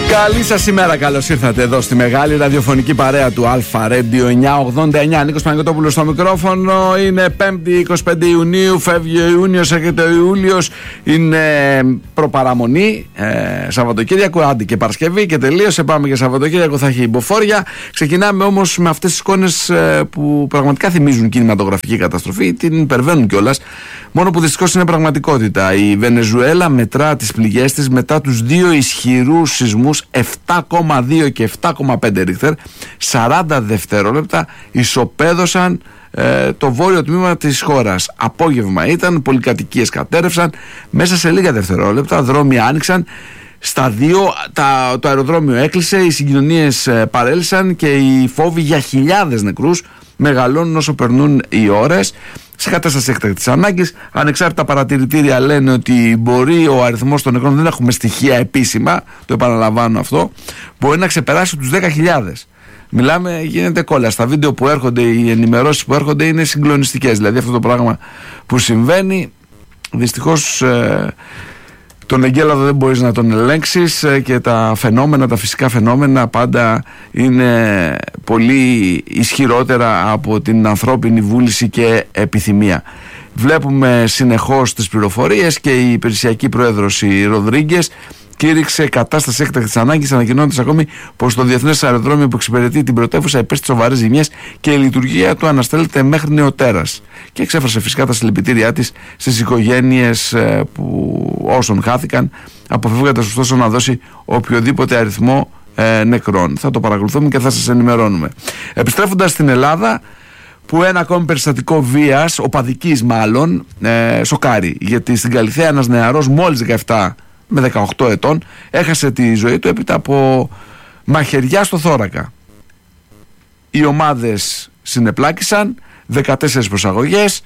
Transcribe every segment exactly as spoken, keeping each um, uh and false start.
Καλή σας ημέρα, καλώς ήρθατε εδώ στη μεγάλη ραδιοφωνική παρέα του Αλφα Radio εννιακόσια ογδόντα εννιά. Νίκος Παναγιωτόπουλος στο μικρόφωνο. Είναι πέμπτη είκοσι πέντε Ιουνίου, φεύγει ο Ιούνιος, έρχεται ο Ιούλιος. Είναι προπαραμονή, ε, Σαββατοκύριακο, άντι και Παρασκευή και τελείωσε. Πάμε και Σαββατοκύριακο, θα έχει υποφόρια. Ξεκινάμε όμως με αυτές τις εικόνες ε, που πραγματικά θυμίζουν κινηματογραφική καταστροφή, την υπερβαίνουν κιόλας. Μόνο που δυστυχώς είναι πραγματικότητα. Η Βενεζουέλα μετρά τις πληγές της μετά τους δύο ισχυρούς σεισμούς επτά κόμμα δύο και επτά κόμμα πέντε ρίχτερ. σαράντα δευτερόλεπτα ισοπαίδωσαν ε, το βόρειο τμήμα της χώρας. Απόγευμα ήταν, πολυκατοικίες κατέρευσαν. Μέσα σε λίγα δευτερόλεπτα δρόμοι άνοιξαν. Στα δύο τα, το αεροδρόμιο έκλεισε, οι συγκοινωνίες ε, παρέλυσαν και οι φόβοι για χιλιάδες νεκρούς μεγαλώνουν όσο περνούν οι ώρες. Σε κατάσταση έκτακτης ανάγκης, ανεξάρτητα παρατηρητήρια λένε ότι μπορεί ο αριθμός των νεκρών, δεν έχουμε στοιχεία επίσημα, το επαναλαμβάνω αυτό, μπορεί να ξεπεράσει τους δέκα χιλιάδες. Μιλάμε, γίνεται κόλλα. Στα βίντεο που έρχονται, οι ενημερώσεις που έρχονται είναι συγκλονιστικές. Δηλαδή αυτό το πράγμα που συμβαίνει, δυστυχώς ε, τον εγκέλαδο δεν μπορείς να τον ελέγξεις και τα φαινόμενα, τα φυσικά φαινόμενα πάντα είναι πολύ ισχυρότερα από την ανθρώπινη βούληση και επιθυμία. Βλέπουμε συνεχώς τις πληροφορίες και η υπηρεσιακή πρόεδρος η Ροδρίγκες κήρυξε κατάσταση έκτακτης ανάγκης, ανακοινώνοντας ακόμη πως το διεθνές αεροδρόμιο που εξυπηρετεί την πρωτεύουσα υπέστη σοβαρές ζημιές και η λειτουργία του αναστέλλεται μέχρι νεοτέρας. Και εξέφρασε φυσικά τα συλληπιτήριά της στις οικογένειες που όσων χάθηκαν, αποφεύγοντας ωστόσο να δώσει οποιοδήποτε αριθμό ε, νεκρών. Θα το παρακολουθούμε και θα σας ενημερώνουμε. Επιστρέφοντας στην Ελλάδα, που ένα ακόμη περιστατικό βίας, οπαδικής μάλλον, ε, σοκάρει. Γιατί στην Καλιθέα ένας νεαρός μόλις δεκαεπτά με δεκαοκτώ ετών έχασε τη ζωή του έπειτα από μαχαιριά στο θώρακα. Οι ομάδες συνεπλάκησαν, δεκατέσσερις προσαγωγές,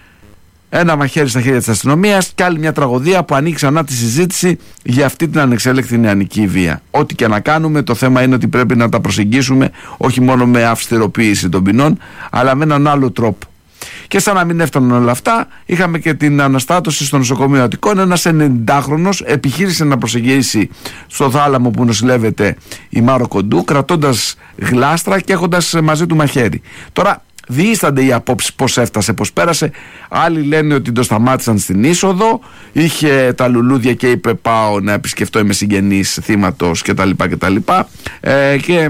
ένα μαχαίρι στα χέρια της αστυνομίας και άλλη μια τραγωδία που ανοίξει ξανά τη συζήτηση για αυτή την ανεξέλεκτη νεανική βία. Ό,τι και να κάνουμε, το θέμα είναι ότι πρέπει να τα προσεγγίσουμε όχι μόνο με αυστηροποίηση των ποινών, αλλά με έναν άλλο τρόπο. Και σαν να μην έφταναν όλα αυτά, είχαμε και την αναστάτωση στο νοσοκομείο Αττικών. Ένας ενενηντάχρονος επιχείρησε να προσεγγίσει στο θάλαμο που νοσηλεύεται η Μάρο Κοντού, κρατώντας γλάστρα και έχοντας μαζί του μαχαίρι. Τώρα διήστανται οι απόψεις πώς έφτασε, πώς πέρασε. Άλλοι λένε ότι το σταμάτησαν στην είσοδο, είχε τα λουλούδια και είπε πάω να επισκεφτώ, είμαι συγγενής θύματος κτλ. κτλ. Ε, και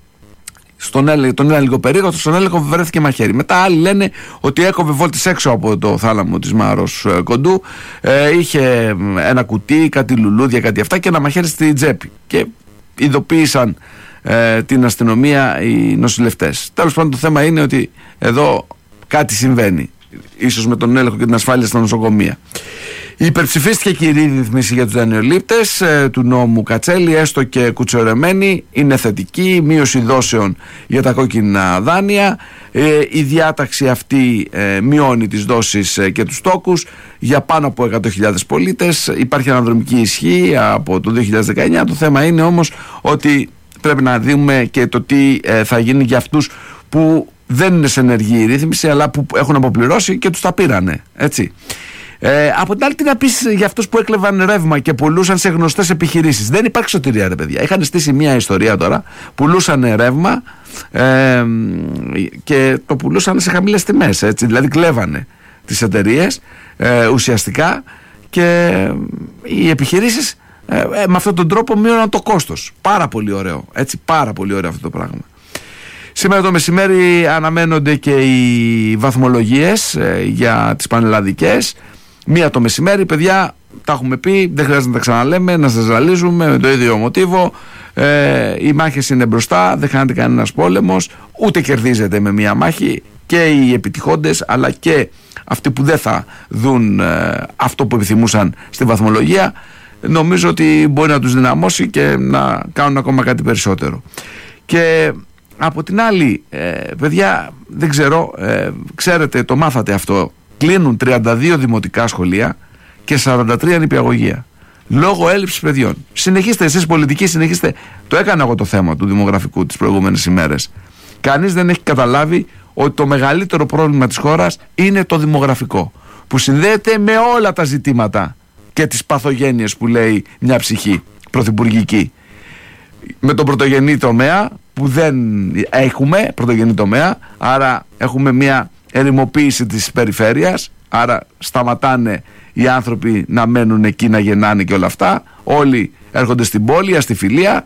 Στον έλεγχο, τον ένα λίγο περίεργο, στον έλεγχο βρέθηκε μαχαίρι. Μετά άλλοι λένε ότι έκοβε βόλτες έξω από το θάλαμο της Μάρος Κοντού, ε, είχε ένα κουτί, κάτι λουλούδια, κάτι αυτά και ένα μαχαίρι στη τσέπη. Και ειδοποίησαν ε, την αστυνομία οι νοσηλευτές. Τέλος πάντων, το θέμα είναι ότι εδώ κάτι συμβαίνει, ίσως με τον έλεγχο και την ασφάλεια στα νοσοκομεία. Υπερψηφίστηκε και η ρύθμιση για τους δανειολήπτες ε, του νόμου Κατσέλη, έστω και κουτσορεμένη, είναι θετική, μείωση δόσεων για τα κόκκινα δάνεια. Ε, η διάταξη αυτή ε, μειώνει τις δόσεις ε, και τους τόκους για πάνω από εκατό χιλιάδες πολίτες. Υπάρχει αναδρομική ισχύ από το δύο χιλιάδες δεκαεννιά. Το θέμα είναι όμως ότι πρέπει να δούμε και το τι ε, θα γίνει για αυτούς που δεν είναι σε ενεργή ρύθμιση, αλλά που έχουν αποπληρώσει και τους τα πήρανε, έτσι. Ε, από την άλλη, τι να πεις για αυτούς που έκλεβαν ρεύμα και πουλούσαν σε γνωστές επιχειρήσεις? Δεν υπάρχει σωτηρία, ρε παιδιά. Είχαν στήσει μια ιστορία τώρα, πουλούσαν ρεύμα ε, και το πουλούσαν σε χαμηλές τιμές, έτσι. Δηλαδή κλέβανε τις εταιρείες ε, ουσιαστικά και οι επιχειρήσεις ε, ε, με αυτόν τον τρόπο μείωναν το κόστος. Πάρα πολύ ωραίο, έτσι, πάρα πολύ ωραίο αυτό το πράγμα. Σήμερα το μεσημέρι αναμένονται και οι βαθμολογίες ε, για τις πανελλαδικές. Μία το μεσημέρι, παιδιά, τα έχουμε πει, δεν χρειάζεται να τα ξαναλέμε, να σας ζαλίζουμε με το ίδιο μοτίβο. Ε, οι μάχες είναι μπροστά, δεν χάνεται κανένας πόλεμος, ούτε κερδίζεται με μία μάχη. Και οι επιτυχώντες, αλλά και αυτοί που δεν θα δουν ε, αυτό που επιθυμούσαν στη βαθμολογία, νομίζω ότι μπορεί να τους δυναμώσει και να κάνουν ακόμα κάτι περισσότερο. Και από την άλλη, ε, παιδιά, δεν ξέρω, ε, ξέρετε, το μάθατε αυτό, κλείνουν τριάντα δύο δημοτικά σχολεία και σαράντα τρία νηπιαγωγεία λόγω έλλειψης παιδιών. Συνεχίστε εσείς πολιτικοί, συνεχίστε. Το έκανα εγώ το θέμα του δημογραφικού τις προηγούμενες ημέρες. Κανείς δεν έχει καταλάβει ότι το μεγαλύτερο πρόβλημα της χώρας είναι το δημογραφικό, που συνδέεται με όλα τα ζητήματα και τις παθογένειες που λέει μια ψυχή πρωθυπουργική. με τον πρωτογενή τομέα που δεν έχουμε πρωτογενή τομέα, άρα έχουμε μια ερημοποίηση της περιφέρειας, άρα σταματάνε οι άνθρωποι να μένουν εκεί, να γεννάνε και όλα αυτά, όλοι έρχονται στην πόλη, αστιφιλία,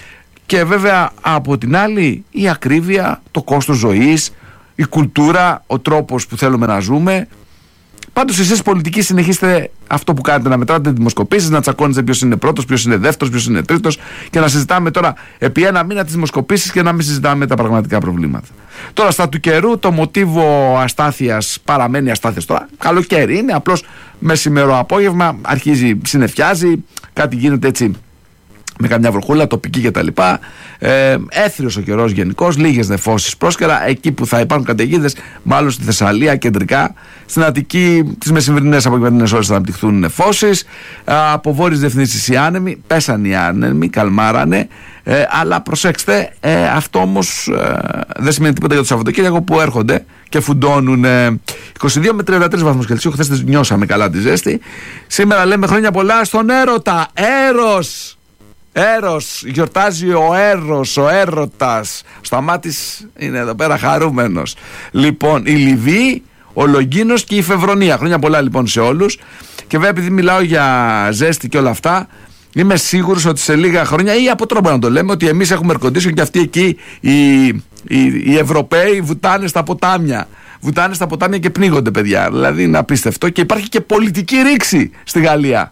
και βέβαια από την άλλη η ακρίβεια, το κόστος ζωής, η κουλτούρα, ο τρόπος που θέλουμε να ζούμε. Πάντως εσείς πολιτικοί συνεχίστε αυτό που κάνετε, να μετράτε δημοσκοπήσεις, να τσακώνεστε ποιος είναι πρώτος, ποιος είναι δεύτερος, ποιος είναι τρίτος, και να συζητάμε τώρα επί ένα μήνα τις δημοσκοπήσεις και να μην συζητάμε τα πραγματικά προβλήματα. Τώρα στα του καιρού το μοτίβο αστάθειας παραμένει αστάθειας. Τώρα καλοκαίρι είναι, απλώς μεσημερό απόγευμα αρχίζει, συννεφιάζει, κάτι γίνεται έτσι με καμιά βροχούλα, τοπική κτλ. Ε, έθριος ο καιρός γενικώς, λίγες νεφώσεις πρόσκαιρα. Εκεί που θα υπάρχουν καταιγίδες, μάλλον στη Θεσσαλία, κεντρικά. Στην Αττική, τις μεσημερινές απογευματινές ώρες θα αναπτυχθούν νεφώσεις. Ε, από βόρειες διευθύνσεις οι άνεμοι, πέσαν οι άνεμοι, καλμάρανε. Ε, αλλά προσέξτε, ε, αυτό όμως ε, δεν σημαίνει τίποτα για το Σαββατοκύριακο που έρχονται και φουντώνουν ε, είκοσι δύο με τριάντα τρεις βαθμούς Κελσίου. Χθες νιώσαμε καλά τη ζέστη. Σήμερα λέμε χρόνια πολλά στον έρωτα. Έρος! Έρος, γιορτάζει ο Έρος, ο έρωτας. Ο Σταμάτης είναι εδώ πέρα χαρούμενος. Λοιπόν, η Λιβύη, ο Λογκίνος και η Φεβρονία. Χρόνια πολλά λοιπόν σε όλους. Και βέβαια επειδή μιλάω για ζέστη και όλα αυτά, είμαι σίγουρος ότι σε λίγα χρόνια, ή από τρόπο να το λέμε, ότι εμείς έχουμε air condition και αυτοί εκεί οι, οι, οι Ευρωπαίοι βουτάνε στα ποτάμια. Βουτάνε στα ποτάμια και πνίγονται, παιδιά. Δηλαδή είναι απίστευτο. Και υπάρχει και πολιτική ρήξη στη Γαλλία.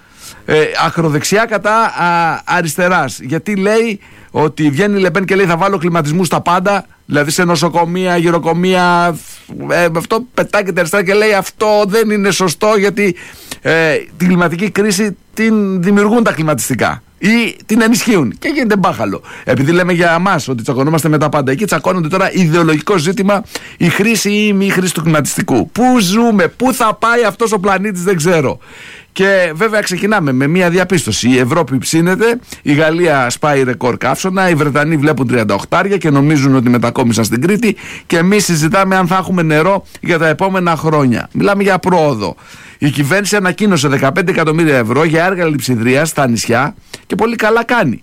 Ε, ακροδεξιά κατά α, αριστεράς. Γιατί λέει ότι βγαίνει η Λεπέν και λέει θα βάλω κλιματισμού στα πάντα, δηλαδή σε νοσοκομεία, γυροκομεία, ε, αυτό πετάγεται αριστερά και λέει αυτό δεν είναι σωστό, γιατί ε, την κλιματική κρίση την δημιουργούν τα κλιματιστικά ή την ενισχύουν και γίνεται μπάχαλο. Επειδή λέμε για εμάς ότι τσακωνόμαστε με τα πάντα, εκεί τσακώνονται τώρα ιδεολογικό ζήτημα, η χρήση ή η μη χρήση του κλιματιστικού. Πού ζούμε, πού θα πάει αυτός ο πλανήτης, δεν ξέρω. Και βέβαια ξεκινάμε με μια διαπίστωση. Η Ευρώπη ψήνεται, η Γαλλία σπάει ρεκόρ καύσωνα, οι Βρετανοί βλέπουν τριάντα οκτώ και νομίζουν ότι μετακόμισαν στην Κρήτη, και εμείς συζητάμε αν θα έχουμε νερό για τα επόμενα χρόνια. Μιλάμε για πρόοδο. Η κυβέρνηση ανακοίνωσε δεκαπέντε εκατομμύρια ευρώ για έργα λειψιδρίας στα νησιά και πολύ καλά κάνει.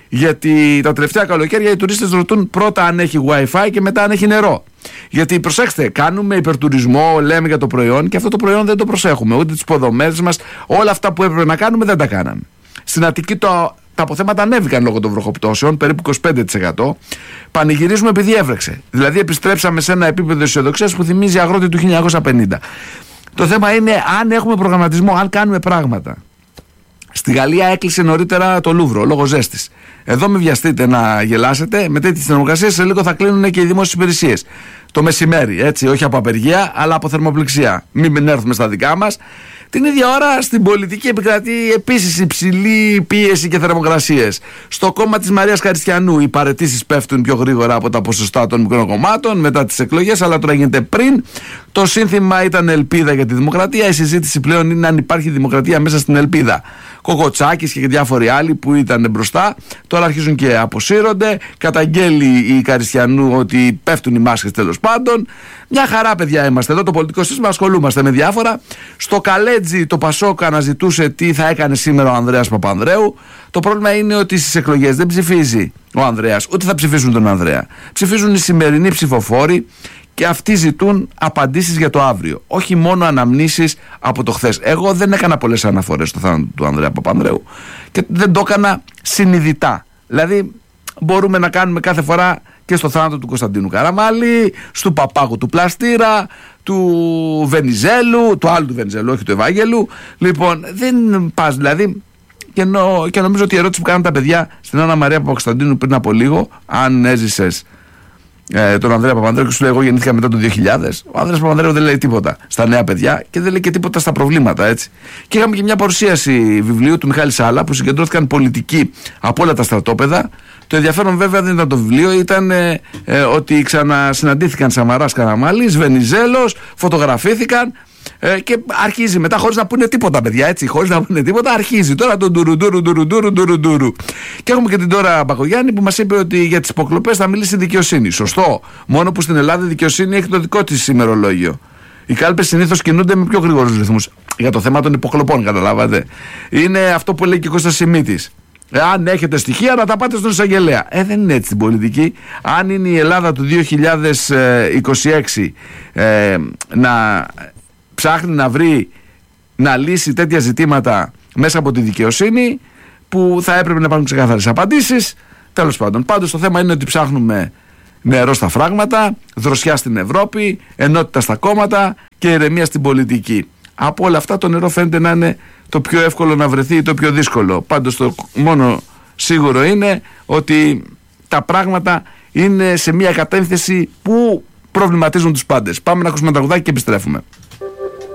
Γιατί τα τελευταία καλοκαίρια οι τουρίστες ρωτούν πρώτα αν έχει Wi-Fi και μετά αν έχει νερό. Γιατί προσέξτε, κάνουμε υπερτουρισμό, λέμε για το προϊόν, και αυτό το προϊόν δεν το προσέχουμε. Ούτε τις υποδομές μας, όλα αυτά που έπρεπε να κάνουμε δεν τα κάναμε. Στην Αττική το, τα αποθέματα ανέβηκαν λόγω των βροχοπτώσεων, περίπου είκοσι πέντε τοις εκατό. Πανηγυρίζουμε επειδή έβρεξε. Δηλαδή επιστρέψαμε σε ένα επίπεδο αισιοδοξίας που θυμίζει αγρότη του χίλια εννιακόσια πενήντα. Το θέμα είναι αν έχουμε προγραμματισμό, αν κάνουμε πράγματα. Στη Γαλλία έκλεισε νωρίτερα το Λούβρο λόγω ζέστης. Εδώ μην βιαστείτε να γελάσετε. Με τέτοιες θερμοκρασίες σε λίγο θα κλείνουν και οι δημόσιες υπηρεσίες. Το μεσημέρι, έτσι, όχι από απεργία, αλλά από θερμοπληξία. Μην έρθουμε στα δικά μας. Την ίδια ώρα στην πολιτική επικρατεί επίσης υψηλή πίεση και θερμοκρασίες. Στο κόμμα της Μαρίας Καριστιανού οι παραιτήσεις πέφτουν πιο γρήγορα από τα ποσοστά των μικρών κομμάτων μετά τις εκλογές, αλλά τώρα γίνεται πριν. Το σύνθημα ήταν ελπίδα για τη δημοκρατία. Η συζήτηση πλέον είναι αν υπάρχει δημοκρατία μέσα στην ελπίδα. Κοκοτσάκης και διάφοροι άλλοι που ήταν μπροστά τώρα αρχίζουν και αποσύρονται. Καταγγέλει η Καριστιανού ότι πέφτουν οι μάσκες, τέλος πάντων. Μια χαρά, παιδιά, είμαστε εδώ. Το πολιτικό σύστημα, ασχολούμαστε με διάφορα. Στο Καλέτζι το Πασόκ αναζητούσε τι θα έκανε σήμερα ο Ανδρέας Παπανδρέου. Το πρόβλημα είναι ότι στις εκλογές δεν ψηφίζει ο Ανδρέας, ούτε θα ψηφίσουν τον Ανδρέα. Ψηφίζουν οι σημερινοί ψηφοφόροι. Και αυτοί ζητούν απαντήσεις για το αύριο. Όχι μόνο αναμνήσεις από το χθες. Εγώ δεν έκανα πολλές αναφορές στο θάνατο του Ανδρέα Παπανδρέου και δεν το έκανα συνειδητά. Δηλαδή, μπορούμε να κάνουμε κάθε φορά και στο θάνατο του Κωνσταντίνου Καραμάλη, του Παπάγου του Πλαστήρα, του Βενιζέλου, του άλλου του Βενιζέλου, όχι του Ευάγγελου. Λοιπόν, δεν πας δηλαδή. Και, νο, και νομίζω ότι η ερώτηση που κάναν τα παιδιά στην Άννα Μαρία Παπακοσταντίνου πριν από λίγο, αν έζησες Ε, τον Ανδρέα Παπανδρέου, και σου λέει: εγώ γεννήθηκα μετά το δύο χιλιάδες. Ο Ανδρέας Παπανδρέου δεν λέει τίποτα στα νέα παιδιά και δεν λέει και τίποτα στα προβλήματα, έτσι. Και είχαμε και μια παρουσίαση βιβλίου του Μιχάλη Σάλα που συγκεντρώθηκαν πολιτικοί από όλα τα στρατόπεδα. Το ενδιαφέρον βέβαια δεν ήταν το βιβλίο, ήταν ε, ε, ότι ξανασυναντήθηκαν Σαμαράς Καραμάλης, Βενιζέλος, φωτογραφήθηκαν. Ε, και αρχίζει μετά χωρίς να πούνε τίποτα, παιδιά, έτσι. Χωρίς να πούνε τίποτα, αρχίζει τώρα το ντουρουντούρου, ντουρουντούρου, ντουρουντούρου. Και έχουμε και την Τώρα Μπακογιάννη που μας είπε ότι για τις υποκλοπές θα μιλήσει η δικαιοσύνη. Σωστό. Μόνο που στην Ελλάδα η δικαιοσύνη έχει το δικό της ημερολόγιο. Οι κάλπες συνήθως κινούνται με πιο γρήγορους ρυθμούς. Για το θέμα των υποκλοπών, καταλάβατε. Είναι αυτό που λέει και ο Κώστας Σιμίτης. Αν έχετε στοιχεία να τα πάτε στον εισαγγελέα. Ε, δεν είναι έτσι στην πολιτική. Αν είναι η Ελλάδα του δύο χιλιάδες είκοσι έξι ε, να ψάχνει να βρει, να λύσει τέτοια ζητήματα μέσα από τη δικαιοσύνη, που θα έπρεπε να υπάρχουν ξεκάθαρες απαντήσεις. Τέλος πάντων, πάντως το θέμα είναι ότι ψάχνουμε νερό στα φράγματα, δροσιά στην Ευρώπη, ενότητα στα κόμματα και ηρεμία στην πολιτική. Από όλα αυτά το νερό φαίνεται να είναι το πιο εύκολο να βρεθεί ή το πιο δύσκολο. Πάντως το μόνο σίγουρο είναι ότι τα πράγματα είναι σε μια κατεύθυνση που προβληματίζουν τους πάντες. Πάμε να ακούσουμε ένα τραγουδάκι και επιστρέφουμε.